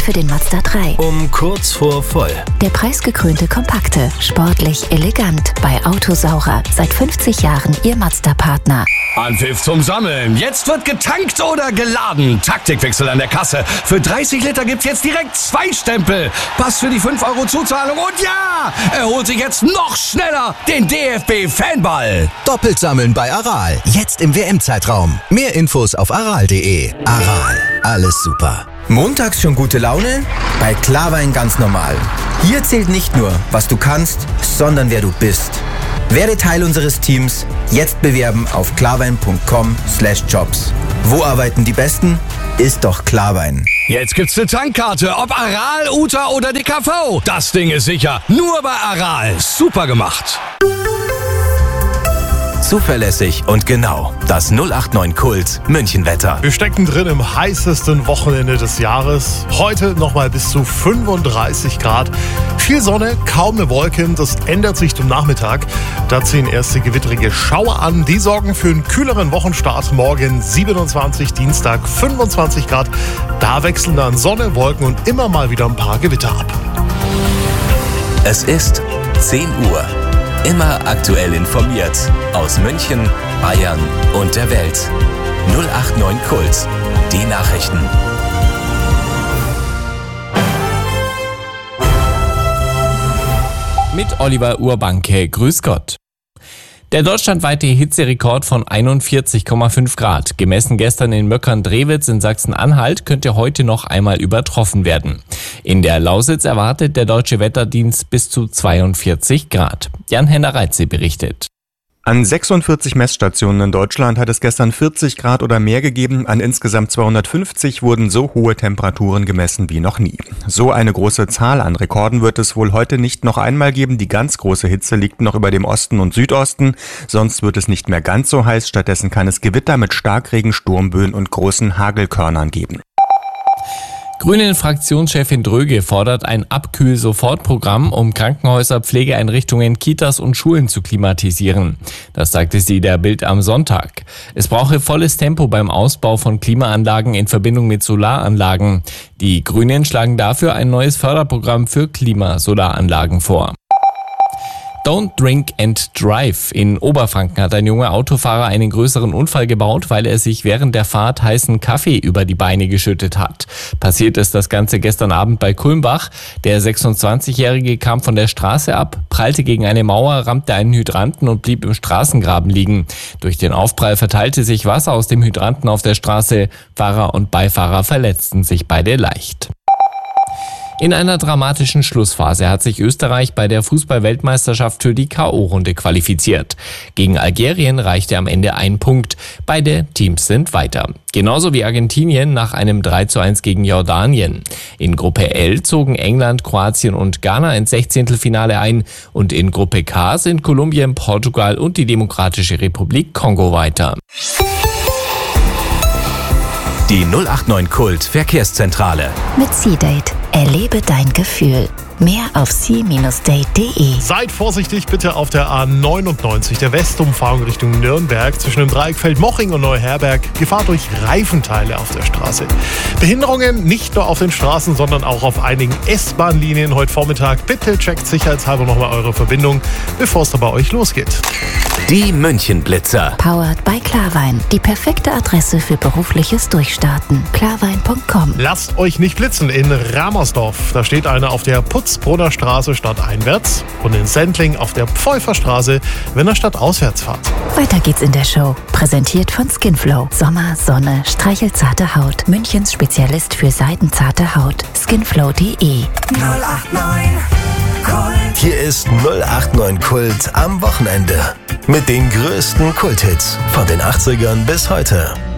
für den Mazda 3. Um kurz vor voll. Der preisgekrönte Kompakte. Sportlich, elegant. Bei Autosaurer. Seit 50 Jahren Ihr Mazda-Partner. Anpfiff zum Sammeln. Jetzt wird getankt oder geladen. Taktikwechsel an der Kasse. Für 30 Liter gibt's jetzt direkt 2 Stempel. Pass für die 5 € Zuzahlung. Und ja, er holt sich jetzt noch schneller den DFB-Fanball. Doppelt sammeln bei Aral. Jetzt im WM-Zeitraum. Mehr Infos auf aral.de. Aral. Alles super. Montags schon gute Laune? Bei Klarwein ganz normal. Hier zählt nicht nur, was du kannst, sondern wer du bist. Werde Teil unseres Teams. Jetzt bewerben auf klarwein.com/jobs. Wo arbeiten die Besten? Ist doch Klarwein. Jetzt gibt's eine Tankkarte, ob Aral, Uta oder DKV. Das Ding ist sicher. Nur bei Aral. Super gemacht. Zuverlässig und genau. Das 089 Kult Münchenwetter. Wir stecken drin im heißesten Wochenende des Jahres. Heute nochmal bis zu 35 Grad. Viel Sonne, kaum eine Wolken. Das ändert sich zum Nachmittag. Da ziehen erste gewittrige Schauer an. Die sorgen für einen kühleren Wochenstart. Morgen 27, Dienstag 25 Grad. Da wechseln dann Sonne, Wolken und immer mal wieder ein paar Gewitter ab. Es ist 10 Uhr. Immer aktuell informiert. Aus München, Bayern und der Welt. 089 Kult. Die Nachrichten. Mit Oliver Urbanke. Grüß Gott. Der deutschlandweite Hitzerekord von 41,5 Grad, gemessen gestern in Möckern-Drewitz in Sachsen-Anhalt, könnte heute noch einmal übertroffen werden. In der Lausitz erwartet der Deutsche Wetterdienst bis zu 42 Grad. Jan-Henner Reitze berichtet. An 46 Messstationen in Deutschland hat es gestern 40 Grad oder mehr gegeben. An insgesamt 250 wurden so hohe Temperaturen gemessen wie noch nie. So eine große Zahl an Rekorden wird es wohl heute nicht noch einmal geben. Die ganz große Hitze liegt noch über dem Osten und Südosten. Sonst wird es nicht mehr ganz so heiß. Stattdessen kann es Gewitter mit Starkregen, Sturmböen und großen Hagelkörnern geben. Grünen-Fraktionschefin Dröge fordert ein Abkühl-Sofortprogramm, um Krankenhäuser, Pflegeeinrichtungen, Kitas und Schulen zu klimatisieren. Das sagte sie der Bild am Sonntag. Es brauche volles Tempo beim Ausbau von Klimaanlagen in Verbindung mit Solaranlagen. Die Grünen schlagen dafür ein neues Förderprogramm für Klimasolaranlagen vor. Don't drink and drive. In Oberfranken hat ein junger Autofahrer einen größeren Unfall gebaut, weil er sich während der Fahrt heißen Kaffee über die Beine geschüttet hat. Passiert ist das Ganze gestern Abend bei Kulmbach. Der 26-Jährige kam von der Straße ab, prallte gegen eine Mauer, rammte einen Hydranten und blieb im Straßengraben liegen. Durch den Aufprall verteilte sich Wasser aus dem Hydranten auf der Straße. Fahrer und Beifahrer verletzten sich beide leicht. In einer dramatischen Schlussphase hat sich Österreich bei der Fußball-Weltmeisterschaft für die K.O.-Runde qualifiziert. Gegen Algerien reichte am Ende ein Punkt. Beide Teams sind weiter. Genauso wie Argentinien nach einem 3:1 gegen Jordanien. In Gruppe L zogen England, Kroatien und Ghana ins 16. ein und in Gruppe K sind Kolumbien, Portugal und die Demokratische Republik Kongo weiter. Die 089 Kult Verkehrszentrale. Mit C-Date. Erlebe dein Gefühl. Mehr auf c-date.de. Seid vorsichtig bitte auf der A99, der Westumfahrung Richtung Nürnberg, zwischen dem Dreieck Feldmoching und Neuherberg. Gefahr durch Reifenteile auf der Straße. Behinderungen nicht nur auf den Straßen, sondern auch auf einigen S-Bahn-Linien heute Vormittag. Bitte checkt sicherheitshalber nochmal eure Verbindung, bevor es da bei euch losgeht. Die Münchenblitzer. Powered by Klarwein. Die perfekte Adresse für berufliches Durchstarten. Klarwein.com. Lasst euch nicht blitzen in Ramersdorf. Da steht einer auf der Putzbrunner Straße stadteinwärts und in Sendling auf der Pfeuferstraße, wenn ihr stadtauswärts fahrt. Weiter geht's in der Show. Präsentiert von Skinflow. Sommer, Sonne, streichelzarte Haut. Münchens Spezialist für seidenzarte Haut. Skinflow.de. 089 Kult. Hier ist 089 Kult am Wochenende. Mit den größten Kulthits von den 80ern bis heute.